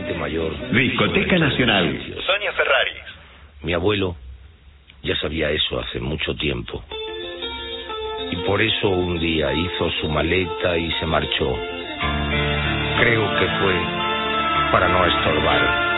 gente mayor. Discoteca Nacional. Sonia Ferrari. Mi abuelo ya sabía eso hace mucho tiempo. Y por eso un día hizo su maleta y se marchó. Creo que fue para no estorbar.